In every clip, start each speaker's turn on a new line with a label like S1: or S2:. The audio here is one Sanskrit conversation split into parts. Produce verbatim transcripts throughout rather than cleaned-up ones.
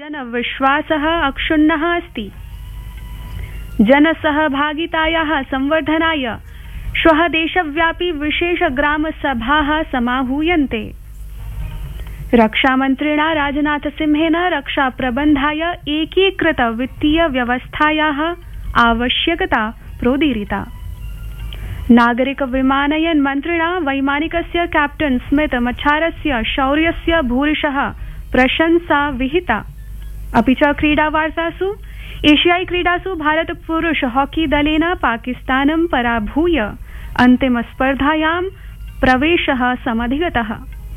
S1: जनविश्वासः अक्षुण्णः अस्ति। जनसहभागितायाः संवर्धनाय श्वः देशव्यापी विशेष ग्रामसभाः समाहूयन्ते। रक्षामन्त्रिणा राजनाथसिंहेन रक्षाप्रबन्धाय एकीकृत वित्तीय व्यवस्थायाः आवश्यकता प्रोदीरिता। नागरिक विमानयन मन्त्रिणा वैमानिकस्य कैप्टन स्मिथ मच्छारस्य शौर्यस्य भूरिशः प्रशंसा विहिता। अपि च क्रीडावार्तासु एशियाई क्रीडासु भारत पुरुष हॉकी दलेन पाकिस्तानं पराभूय अन्तिमस्पर्धायां प्रवेशः समधिगतः।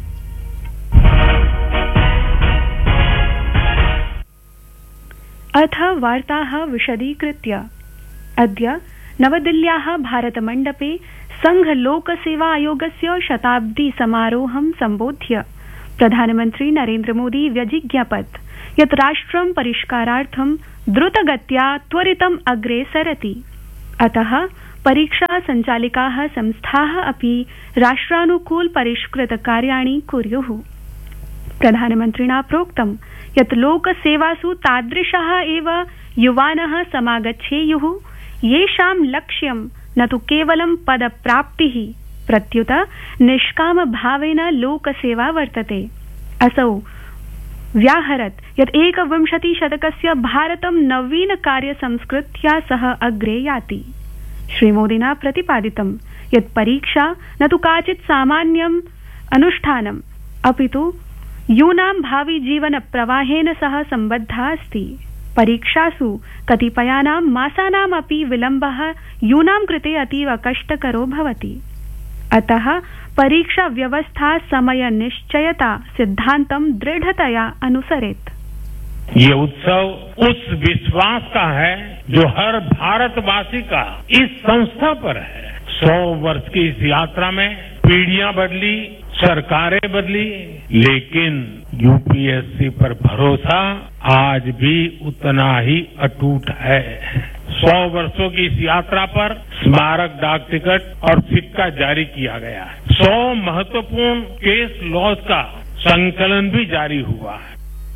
S1: अथ वार्ताः विशदीकृत्य। अद्य नवदिल्ल्याः भारतमण्डपे संघ लोक सेवा आयोगस्य शताब्दी समारोहं सम्बोध्य प्रधानमन्त्री नरेन्द्र मोदी व्यजिज्ञापत् यत् राष्ट्रं परिष्कारार्थं द्रुतगत्या त्वरितम् अग्रे सरति। अतः परीक्षा संचालिकाः संस्थाः अपि राष्ट्रानुकूल परिष्कृत कार्याणि कुर्युः। प्रधानमन्त्रिणा प्रोक्तं यत् लोकसेवासु तादृशाः एव युवानः समागच्छेयुः येषां लक्ष्यं न तु केवलं पदप्राप्तिः प्रत्युत निष्कामभावेन लोकसेवा वर्तते। असौ व्याहरत् यत् एकविंशतिशतकस्य भारतं नवीन कार्यसंस्कृत्या सह अग्रे याति। श्रीमोदिना प्रतिपादितं यत् परीक्षा न तु काचित् सामान्यम् अनुष्ठानम् अपितु यूनां भावि जीवन प्रवाहेन सह सम्बद्धा अस्ति। परीक्षासु कतिपयानां मासानाम् अपि विलम्बः यूनां कृते अतीव कष्टकरो भवति। अतः परीक्षा व्यवस्था समय निश्चयता सिद्धांतं दृढ़तया अनुसरेत्।
S2: ये उत्सव उस विश्वास का है जो हर भारतवासी का इस संस्था पर है। सौ वर्ष की इस यात्रा में पीढ़ियां बदली, सरकारें बदली, लेकिन यूपीएससी पर भरोसा आज भी उतना ही अटूट है। सौ वर्षों की इस यात्रा पर स्मारक डाक टिकट और सिक्का जारी किया गया है। सौ महत्वपूर्ण केस लॉज का संकलन भी जारी हुआ है।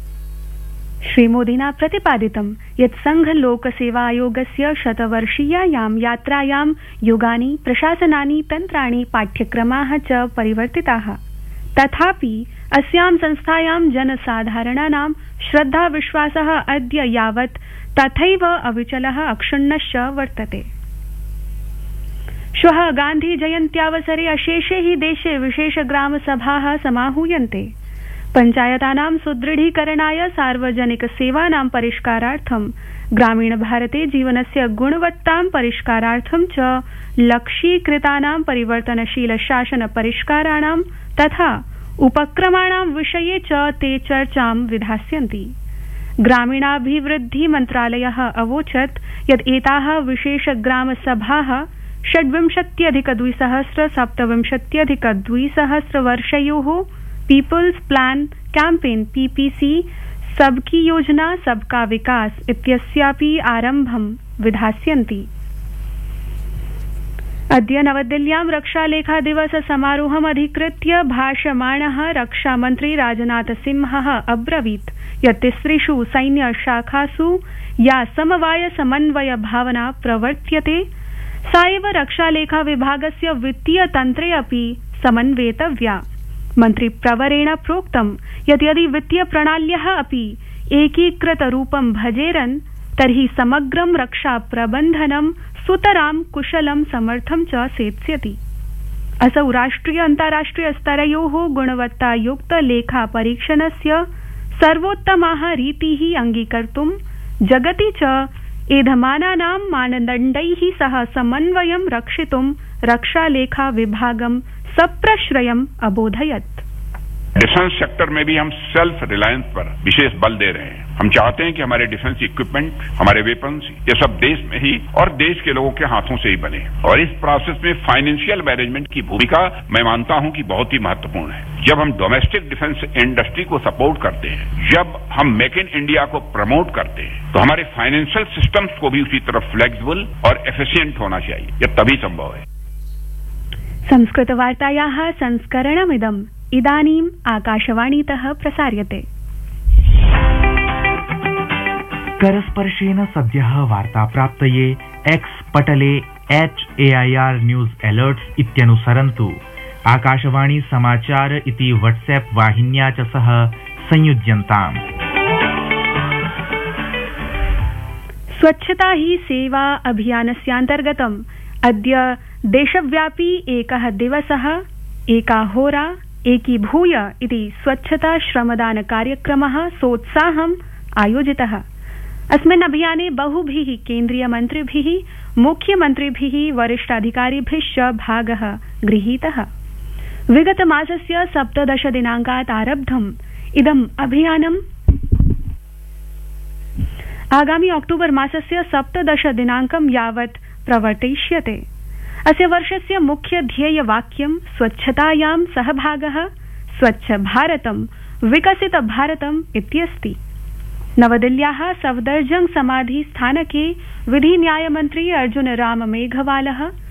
S1: श्रीमोदिना प्रतिपादितं यत् संघ लोक सेवा आयोगस्य शतवर्षीयायां यात्रायां युगानि प्रशासनानि तन्त्राणि पाठ्यक्रमाः च परिवर्तिताः। तथापि अस्यां संस्थायां जनसाधारणानां श्रद्धा विश्वासः अद्य यावत् तथैव अविचलः अक्षुण्णश्च वर्तते। श्वः गान्धी जयन्त्यावसरे अशेषे हि देशे विशेष ग्राम सभाः समाहूयन्ते। पंचायतानां सुदृढीकरणाय सार्वजनिक सेवानां परिष्कारार्थं ग्रामीण भारते जीवनस्य गुणवत्तां परिष्कारार्थं च लक्ष्यीकृतानां परिवर्तनशील शासन परिष्काराणां तथा उपक्रमाणां विषये च ते चर्चां विधास्यन्ति। ग्रामीणाभिवृद्धि मन्त्रालयः अवोचत् यत् एताः विशेष ग्राम सभाः षड्विंशत्यधिक द्विसहस्र सप्तविंशत्यधिक द्विसहस्र वर्षयोः पीपल्स प्लान कैंपेन पीपीसी सबकी योजना सबका विकास इत्यस्यापि आरम्भं विधास्यन्ति। अद्य नवदिल्ल्यां रक्षालेखा दिवस समारोहम् अधिकृत्य भाषमाणः रक्षामन्त्री राजनाथ सिंहः अब्रवीत् यत् तिसृषु सैन्य शाखासु या समवाय समन्वय भावना प्रवर्त्यते सा एव रक्षालेखा विभागस्य वित्तीय तन्त्रे अपि समन्वेतव्या। मन्त्री प्रवरेण प्रोक्तं यत् यदि वित्तीय प्रणाल्यः अपि एकीकृत रूपं भजेरन् तर्हि समग्रं रक्षा प्रबन्धनं सुतरां कुशलं समर्थं च सेत्स्यति। असौ राष्ट्रिय अन्ताराष्ट्रिय स्तरयोः गुणवत्तायुक्त लेखा परीक्षणस्य सर्वोत्तमाः रीतिः अङ्गीकर्तुं जगति च एधमानानां मानदण्डैः सह समन्वयं रक्षितुं रक्षालेखा विभागं सप्रश्रयम् अबोधयत्।
S3: डिफेंस सेक्टर में भी हम सेल्फ रिलायंस पर विशेष बल दे रहे हैं। हम चाहते हैं कि हमारे डिफेंस इक्विपमेंट, हमारे वेपन्स, ये सब देश में ही और देश के लोगों के हाथों से ही बने। और इस प्रोसेस में फाइनेंशियल मैनेजमेंट की भूमिका मैं मानता हूं कि बहुत ही महत्वपूर्ण है। जब हम डोमेस्टिक डिफेंस इंडस्ट्री को सपोर्ट करते हैं, जब हम मेक इन इंडिया को प्रमोट करते हैं, तो हमारे फाइनेंशियल सिस्टम्स को भी उसी तरह फ्लेक्सिबल और एफिशिएंट होना चाहिए। यह तभी संभव है।
S1: संस्कृतवार्तायाः संस्करणमिदम् इदानीम् आकाशवाणीतः प्रसार्यते।
S4: करस्पर्शेन सद्यः वार्ताप्राप्तये x Patle H A I R news alerts इत्यनुसरन्तु आकाशवाणी समाचार इति व्हाट्सएप वाहिन्या च सह संयुज्यन्ताम्।
S1: स्वच्छता ही सेवा अभियानस्यान्तर्गतम् अद्य देशव्यापी एकः दिवसः एका होरा एकीभूय इति स्वच्छता श्रमदान कार्यक्रमः सोत्साहम् आयोजितः। अस्मिन् अभियाने बहुभिः केन्द्रीयमन्त्रिभिः मुख्यमन्त्रिभिः वरिष्ठाधिकारिभिश्च भागः गृहीतः। विगतमासस्य सप्तदश दिनाङ्कात् आरब्धम् इदम् अभियानम् आगामि अक्टूबर मासस्य सप्तदश दिनाङ्कं यावत् प्रवर्तयिष्यते। अस्य वर्षस्य मुख्य ध्येय वाक्यं स्वच्छतायां सहभागः स्वच्छ भारतं विकसित भारतम् इत्यस्ति। नवदिल्ल्याः सफदरजंग समाधि स्थानके विधि न्यायमन्त्री अर्जुन राम मेघवालः